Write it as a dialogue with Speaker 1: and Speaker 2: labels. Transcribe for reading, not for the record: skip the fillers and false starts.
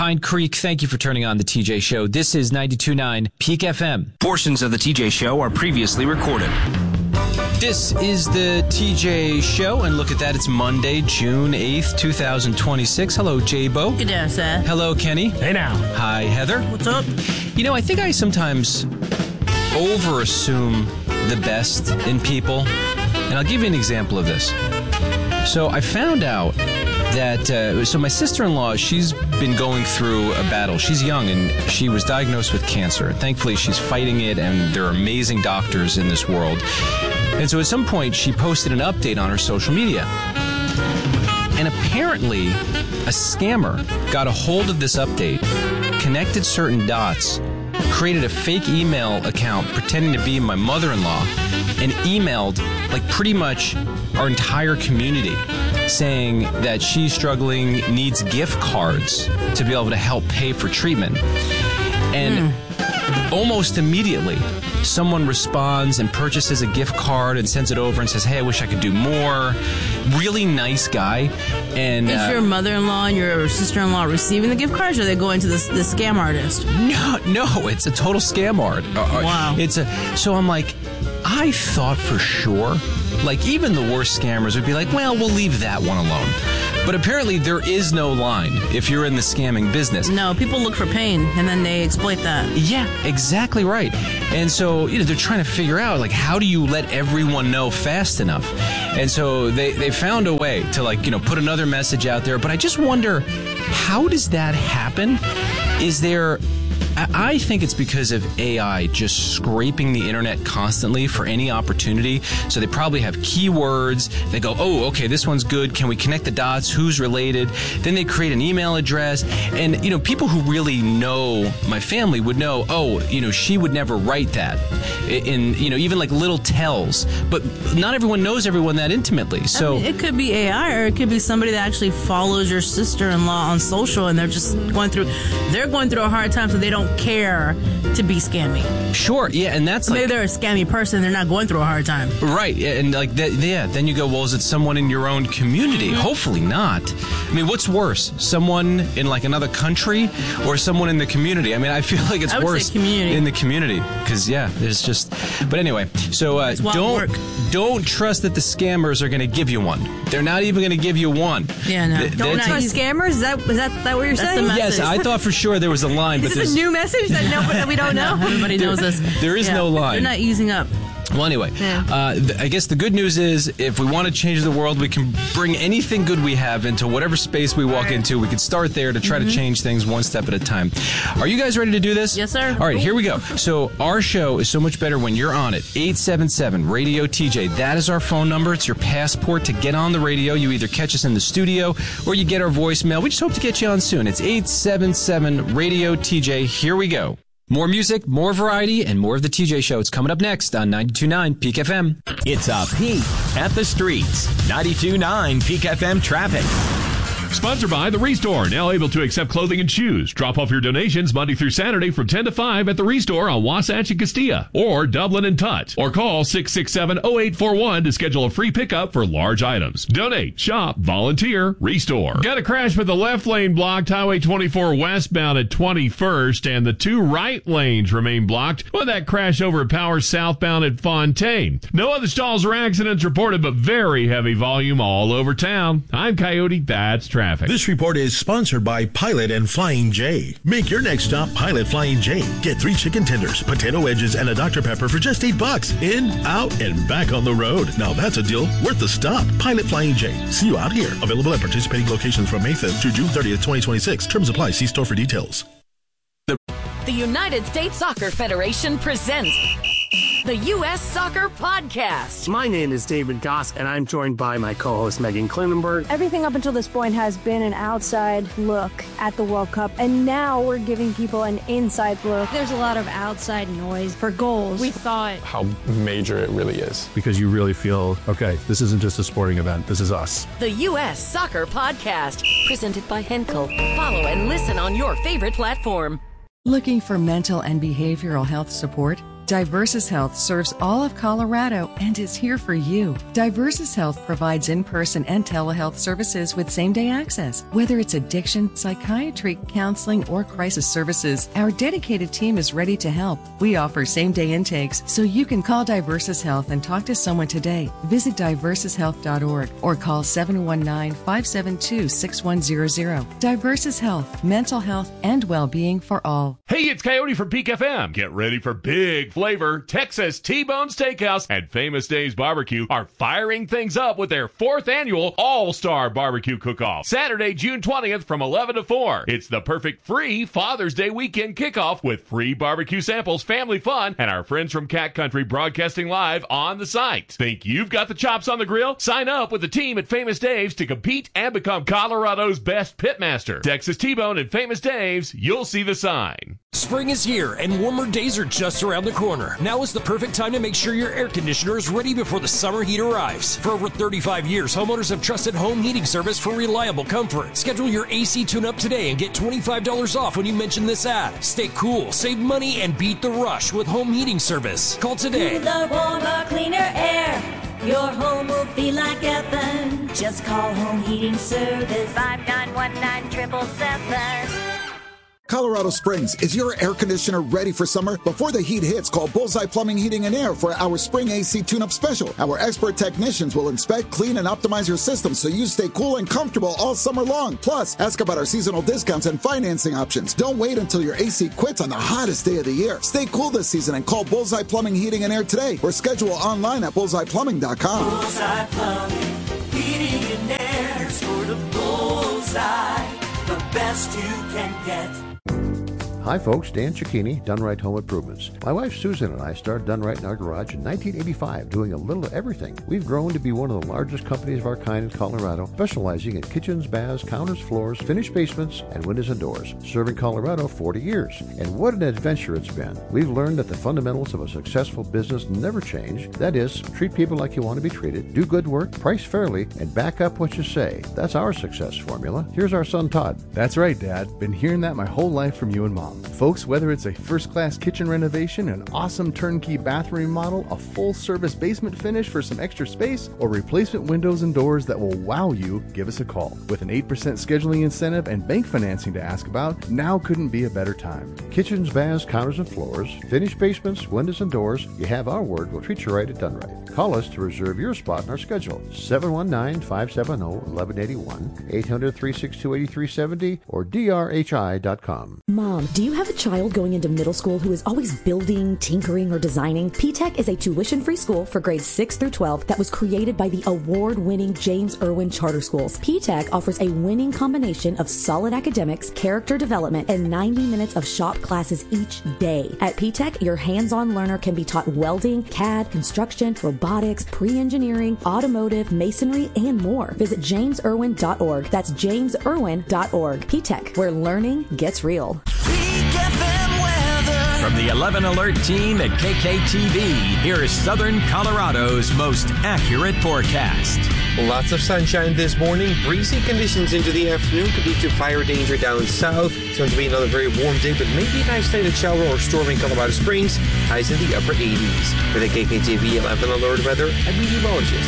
Speaker 1: Pine Creek, thank you for turning on the TJ Show. This is 92.9 Peak FM.
Speaker 2: Portions of the TJ Show are previously recorded.
Speaker 1: This is the TJ Show, and look at that, it's Monday, June 8th, 2026. Hello, J-Bo.
Speaker 3: Good day, sir.
Speaker 1: Hello, Kenny.
Speaker 4: Hey now.
Speaker 1: Hi, Heather.
Speaker 3: What's up?
Speaker 1: You know, I think I sometimes over-assume the best in people, and I'll give you an example of this. So I found out that, so my sister-in-law, she's been going through a battle. She's young, and she was diagnosed with cancer. Thankfully, she's fighting it, and there are amazing doctors in this world. And so at some point, she posted an update on her social media. And apparently, a scammer got a hold of this update, connected certain dots, created a fake email account pretending to be my mother-in-law, and emailed, like, pretty much our entire community, saying that she's struggling, needs gift cards to be able to help pay for treatment. And almost immediately, someone responds and purchases a gift card and sends it over and says, hey, I wish I could do more. Really nice guy. And
Speaker 3: is your mother-in-law and your sister-in-law receiving the gift cards, or are they going to the scam artist?
Speaker 1: No, it's a total scam art.
Speaker 3: Wow.
Speaker 1: So I'm like, I thought for sure, like, even the worst scammers would be like, well, we'll leave that one alone. But apparently there is no line if you're in the scamming business.
Speaker 3: No, people look for pain, and then they exploit that.
Speaker 1: Yeah, exactly right. And so, they're trying to figure out, like, how do you let everyone know fast enough? And so they found a way to, put another message out there. But I just wonder, how does that happen? I think it's because of AI just scraping the internet constantly for any opportunity. So they probably have keywords. They go, oh, okay, this one's good. Can we connect the dots? Who's related? Then they create an email address. And, people who really know my family would know, oh, she would never write that in, even like little tells. But not everyone knows everyone that intimately. So
Speaker 3: it could be AI, or it could be somebody that actually follows your sister-in-law on social, and they're just going through a hard time, so they don't care to be scammy.
Speaker 1: Sure, yeah, and that's
Speaker 3: maybe they're a scammy person, they're not going through a hard time.
Speaker 1: Right, and like that, yeah, then you go, well, is it someone in your own community? Hopefully not. I mean, what's worse, someone in like another country or someone in the community? I mean, I feel like it's worse in the community, because there's just, but anyway, so don't trust that the scammers are going to give you one. They're not even going to give you one.
Speaker 3: Yeah, no.
Speaker 5: Don't trust scammers? Is that what you're saying?
Speaker 1: Yes, I thought for sure there was a line, but
Speaker 5: there's a new message that we don't know.
Speaker 3: No, everybody knows this.
Speaker 1: There is no line.
Speaker 3: They're not using up.
Speaker 1: Well, anyway, I guess the good news is if we want to change the world, we can bring anything good we have into whatever space we walk into. We can start there to try to change things one step at a time. Are you guys ready to do this?
Speaker 3: Yes, sir.
Speaker 1: All right, here we go. So our show is so much better when you're on it. 877-RADIO-TJ. That is our phone number. It's your passport to get on the radio. You either catch us in the studio or you get our voicemail. We just hope to get you on soon. It's 877-RADIO-TJ. Here we go. More music, more variety, and more of the TJ Show. It's coming up next on 92.9 Peak FM.
Speaker 6: It's a peek at the streets. 92.9 Peak FM traffic.
Speaker 7: Sponsored by The Restore, now able to accept clothing and shoes. Drop off your donations Monday through Saturday from 10 to 5 at The Restore on Wasatch and Castilla, or Dublin and Tut, or call 667-0841 to schedule a free pickup for large items. Donate, shop, volunteer, Restore. Got a crash with the left lane blocked, Highway 24 westbound at 21st, and the two right lanes remain blocked with that crash over at Power southbound at Fontaine. No other stalls or accidents reported, but very heavy volume all over town. I'm Coyote, that's traffic.
Speaker 8: This report is sponsored by Pilot and Flying J. Make your next stop Pilot Flying J. Get 3 chicken tenders, potato wedges, and a Dr. Pepper for just $8. In, out, and back on the road. Now that's a deal worth the stop. Pilot Flying J. See you out here. Available at participating locations from May 5th through June 30th, 2026. Terms apply. See store for details.
Speaker 9: The United States Soccer Federation presents the U.S. Soccer Podcast.
Speaker 10: My name is David Goss, and I'm joined by my co-host Megan Klinenberg.
Speaker 11: Everything up until this point has been an outside look at the World Cup, and now we're giving people an inside look.
Speaker 12: There's a lot of outside noise for goals. We thought
Speaker 13: how major it really is.
Speaker 14: Because you really feel, okay, this isn't just a sporting event, this is us.
Speaker 9: The U.S. Soccer Podcast, presented by Henkel. Follow and listen on your favorite platform.
Speaker 15: Looking for mental and behavioral health support?
Speaker 4: Diversus Health serves all of Colorado and is here for you. Diversus Health provides in-person and telehealth services with same-day access. Whether it's addiction, psychiatry, counseling, or crisis services, our dedicated team is ready to help. We offer same-day intakes, so you can call Diversus Health and talk to someone today. Visit diversushealth.org or call 719-572-6100. Diversus Health, mental health and well-being for all.
Speaker 7: Hey, it's Coyote from Peak FM. Get ready for big flavor. Texas T-Bone Steakhouse and Famous Dave's Barbecue are firing things up with their 4th annual All-Star Barbecue Cook-Off. Saturday, June 20th from 11 to 4. It's the perfect free Father's Day weekend kickoff with free barbecue samples, family fun, and our friends from Cat Country broadcasting live on the site. Think you've got the chops on the grill? Sign up with the team at Famous Dave's to compete and become Colorado's best pitmaster. Texas T-Bone and Famous Dave's, you'll see the sign.
Speaker 15: Spring is here and warmer days are just around the corner. Now is the perfect time to make sure your air conditioner is ready before the summer heat arrives. For over 35 years, homeowners have trusted home heating service for reliable comfort. Schedule your AC tune-up today and get $25 off when you mention this ad. Stay cool, save money, and beat the rush with home heating service. Call today.
Speaker 16: Cooler, warmer, cleaner air. Your home will feel like heaven. Just call Home Heating Service 5919-777.
Speaker 17: Colorado Springs, is your air conditioner ready for summer? Before the heat hits, call Bullseye Plumbing, Heating, and Air for our Spring AC Tune-Up Special. Our expert technicians will inspect, clean, and optimize your system so you stay cool and comfortable all summer long. Plus, ask about our seasonal discounts and financing options. Don't wait until your AC quits on the hottest day of the year. Stay cool this season and call Bullseye Plumbing, Heating, and Air today or schedule online at bullseyeplumbing.com.
Speaker 16: Bullseye Plumbing, Heating, and Air. Sort of Bullseye, the best you can get.
Speaker 18: Hi folks, Dan Cicchini, Done Right Home Improvements. My wife Susan and I started Done Right in our garage in 1985, doing a little of everything. We've grown to be one of the largest companies of our kind in Colorado, specializing in kitchens, baths, counters, floors, finished basements, and windows and doors. Serving Colorado 40 years. And what an adventure it's been. We've learned that the fundamentals of a successful business never change. That is, treat people like you want to be treated, do good work, price fairly, and back up what you say. That's our success formula. Here's our son Todd.
Speaker 14: That's right, Dad. Been hearing that my whole life from you and Mom. Folks, whether it's a first-class kitchen renovation, an awesome turnkey bathroom remodel, a full-service basement finish for some extra space, or replacement windows and doors that will wow you, give us a call. With an 8% scheduling incentive and bank financing to ask about, now couldn't be a better time.
Speaker 18: Kitchens, baths, counters, and floors, finished basements, windows, and doors, you have our word. We'll treat you right at Done Right. Call us to reserve your spot in our schedule. 719-570-1181, 800-362-8370, or drhi.com.
Speaker 19: Mom, do you have a child going into middle school who is always building, tinkering, or designing? P-TECH is a tuition-free school for grades 6 through 12 that was created by the award-winning James Irwin Charter Schools. P-TECH offers a winning combination of solid academics, character development, and 90 minutes of shop classes each day. At P-TECH, your hands-on learner can be taught welding, CAD, construction, robotics, pre-engineering, automotive, masonry, and more. Visit jamesirwin.org. That's jamesirwin.org. P-TECH, where learning gets real.
Speaker 6: From the 11 Alert team at KKTV, here is Southern Colorado's most accurate forecast.
Speaker 20: Lots of sunshine this morning. Breezy conditions into the afternoon could lead to fire danger down south. It's going to be another very warm day, but maybe an isolated shower or storm in Colorado Springs. Highs in the upper 80s. For the KKTV 11 Alert weather, I'm meteorologist